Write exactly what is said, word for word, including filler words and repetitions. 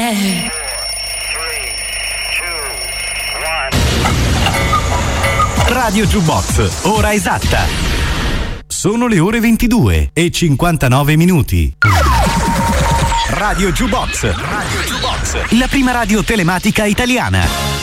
five. Radio Jukebox, ora esatta. Sono le ore ventidue e cinquantanove minuti. Radio Jukebox, Radio Jukebox, la prima radio telematica italiana.